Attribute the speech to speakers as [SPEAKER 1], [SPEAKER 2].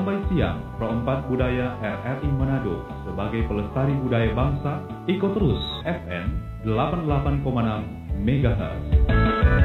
[SPEAKER 1] Sampai siang, Pro 4 Budaya RRI Manado sebagai pelestari budaya bangsa, ikut terus FM 88,6 MHz.